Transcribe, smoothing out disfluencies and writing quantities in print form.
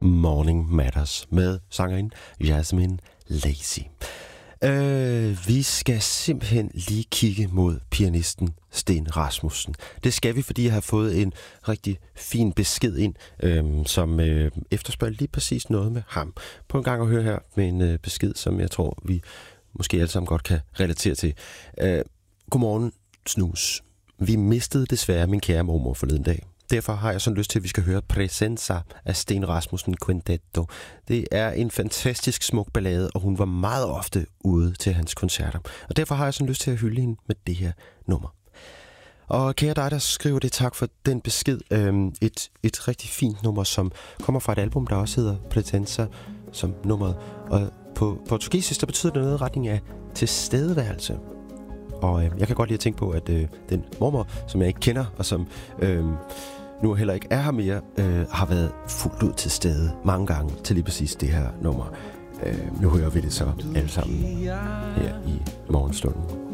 Morning Matters med sangerinden Jasmine Lacey. Vi skal simpelthen lige kigge mod pianisten Steen Rasmussen. Det skal vi, fordi jeg har fået en rigtig fin besked ind, som efterspørger lige præcis noget med ham. På en gang at høre her med en besked, som jeg tror, vi måske alle sammen godt kan relatere til. Godmorgen, Snus. Vi mistede desværre min kære mormor forleden dag. Derfor har jeg sådan lyst til, at vi skal høre Presenza af Steen Rasmussen Quintetto. Det er en fantastisk smuk ballade, og hun var meget ofte ude til hans koncerter. Og derfor har jeg sådan lyst til at hylde hende med det her nummer. Og kære dig, der skriver det, tak for den besked. Et rigtig fint nummer, som kommer fra et album, der også hedder Presenza som nummeret. Og på portugisisk, der betyder det noget i retning af tilstedeværelse. Og jeg kan godt lide at tænke på, at den mormor, som jeg ikke kender, og som nu heller ikke er her mere, har været fuldt ud til stede mange gange til lige præcis det her nummer. Nu hører vi det så alle sammen her i morgenstunden.